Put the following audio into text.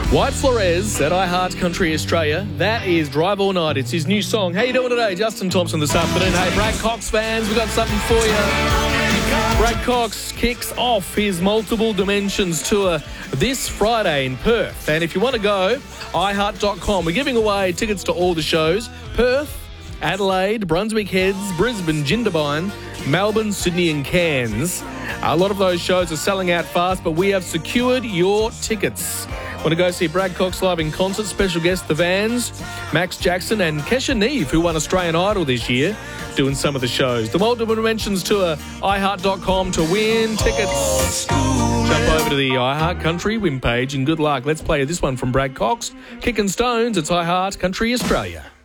White Flores at iHeart Country Australia. That is Drive All Night. It's his new song. How you doing today? Justin Thompson this afternoon. Hey, Brad Cox fans, we've got something for you. Brad Cox kicks off his Multiple Dimensions tour this Friday in Perth. And if you want to go, iHeart.com. We're giving away tickets to all the shows. Perth, Adelaide, Brunswick Heads, Brisbane, Jindabyne, Melbourne, Sydney and Cairns. A lot of those shows are selling out fast, but we have secured your tickets. Want to go see Brad Cox live in concert? Special guest The Vans, Max Jackson and Kesha Neve, who won Australian Idol this year, doing some of the shows. The Multiple Dimensions Tour, iHeart.com to win tickets. Jump over to the iHeart Country win page and good luck. Let's play this one from Brad Cox. Kicking Stones, it's iHeart Country Australia.